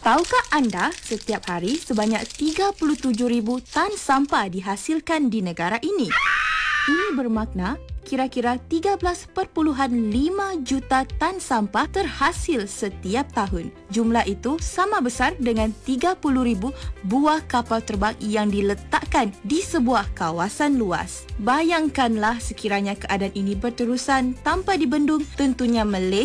Tahukah anda setiap hari sebanyak 37,000 tan sampah dihasilkan di negara ini? Ini bermakna kira-kira 13.5 juta tan sampah terhasil setiap tahun. Jumlah itu sama besar dengan 30,000 buah kapal terbang yang diletakkan di sebuah kawasan luas. Bayangkanlah sekiranya keadaan ini berterusan tanpa dibendung, tentunya Malaysia